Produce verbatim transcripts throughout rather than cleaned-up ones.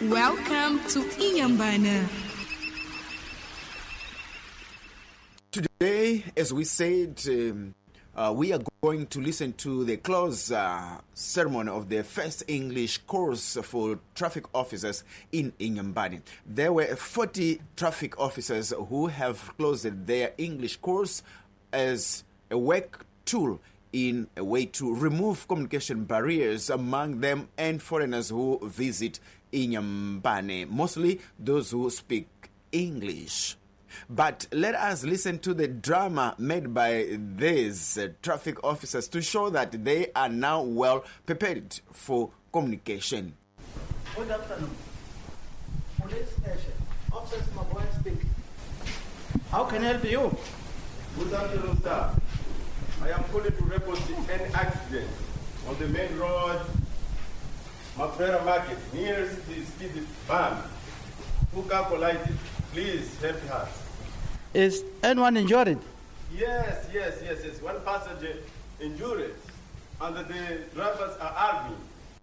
Welcome to Inyambana. Today, as we said, um, uh, we are going to listen to the close uh, ceremony of the first English course for traffic officers in Inyambane. There were forty traffic officers who have closed their English course as a work tool in a way to remove communication barriers among them and foreigners who visit Inyambane, mostly those who speak English. But let us listen to the drama made by these uh, traffic officers to show that they are now well prepared for communication. Good afternoon. Police station. Officers Maboya speak. How can I help you? Good afternoon, sir. I am calling to report an accident on the main road, Mafera Market, near the speed van. Who can collide? Please help us. Is anyone injured? Yes, yes, yes, yes. One passenger injured, and the drivers are arguing.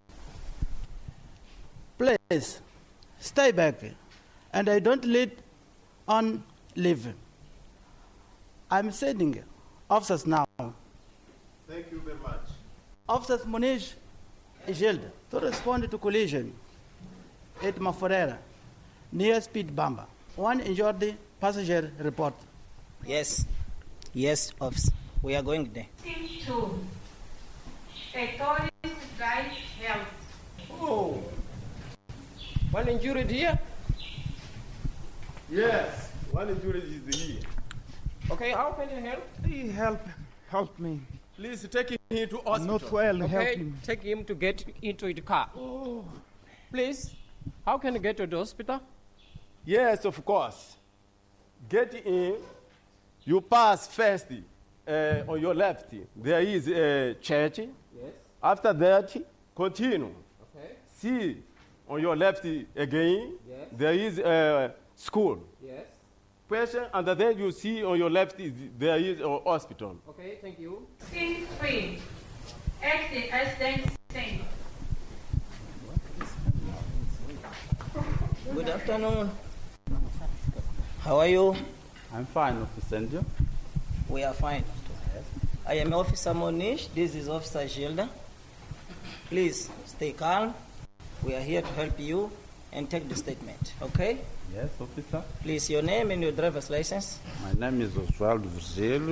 Please, stay back. And I don't lead on leave. I'm sending officers now. Thank you very much. Officers Monish Igelda to respond to collision at Maforera near Speed Bamba. One injured passenger report. Yes, yes, officer. We are going there. Stage two. Petrolis drive health. Oh, one injured here? Yes, one injured is here. Okay, how can you help? Please help, help me. Please take him to hospital. Not well, help Okay, me. take him to get into the car. Oh. Please, how can you get to the hospital? Yes, of course. Get in. You pass first uh, on your left. There is a church. Yes. After that, continue. Okay. See on your left again. Yes. There is a school. Yes. Question, and then you see on your left is there is a hospital. Okay, thank you. Scene three. Accident accident scene. Good afternoon. How are you? I'm fine, Officer. And you? We are fine. I am Officer Monish. This is Officer Gilda. Please stay calm. We are here to help you and take the statement. Okay? Yes, officer. Please, your name and your driver's license. My name is Oswaldo Virgílio.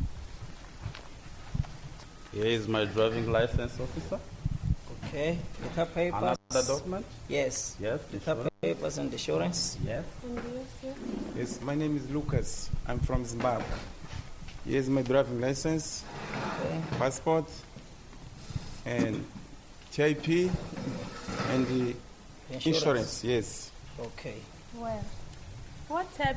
Here is my driving license, officer. Okay. The car papers. Another document? Yes. Yes. The car papers and insurance. Yes. Yes, my name is Lucas. I'm from Zimbabwe. Here's my driving license, Okay. passport, and T I P, and the Insurance. insurance. Yes. Okay. Well, what type